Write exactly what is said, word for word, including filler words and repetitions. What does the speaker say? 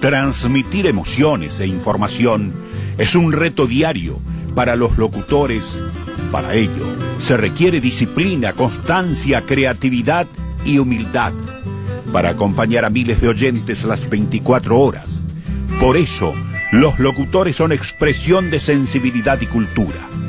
Transmitir emociones e información es un reto diario para los locutores. Para ello, se requiere disciplina, constancia, creatividad y humildad para acompañar a miles de oyentes las veinticuatro horas. Por eso, los locutores son expresión de sensibilidad y cultura.